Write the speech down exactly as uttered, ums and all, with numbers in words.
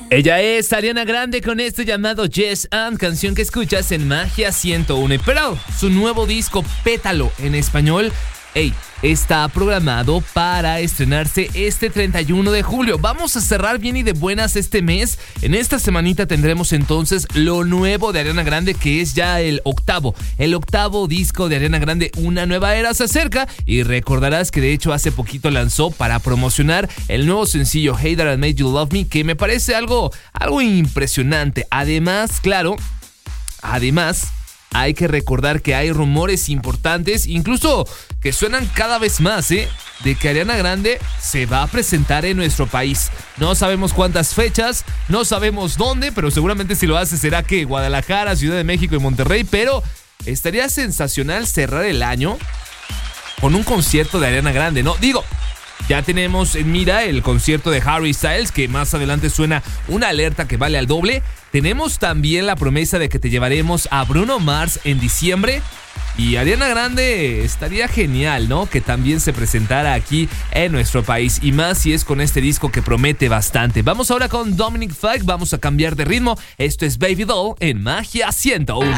Ella es Ariana Grande con este llamado Yes and, canción que escuchas en Magia ciento uno. Pero su nuevo disco Pétalo en español, hey, está programado para estrenarse este treinta y uno de julio. Vamos a cerrar bien y de buenas este mes. En esta semanita tendremos entonces lo nuevo de Ariana Grande, que es ya el octavo. El octavo disco de Ariana Grande, Una Nueva Era, se acerca. Y recordarás que de hecho hace poquito lanzó para promocionar el nuevo sencillo Hey That I Made You Love Me, que me parece algo, algo impresionante. Además, claro, además... hay que recordar que hay rumores importantes, incluso que suenan cada vez más, ¿eh? de que Ariana Grande se va a presentar en nuestro país. No sabemos cuántas fechas, no sabemos dónde, pero seguramente si lo hace será que Guadalajara, Ciudad de México y Monterrey, pero estaría sensacional cerrar el año con un concierto de Ariana Grande, ¿no? Digo, ya tenemos en mira el concierto de Harry Styles, que más adelante suena una alerta que vale al doble. Tenemos también la promesa de que te llevaremos a Bruno Mars en diciembre. Y Ariana Grande estaría genial, ¿no? Que también se presentara aquí en nuestro país. Y más si es con este disco que promete bastante. Vamos ahora con Dominic Fike. Vamos a cambiar de ritmo. Esto es Baby Doll en Magia ciento uno.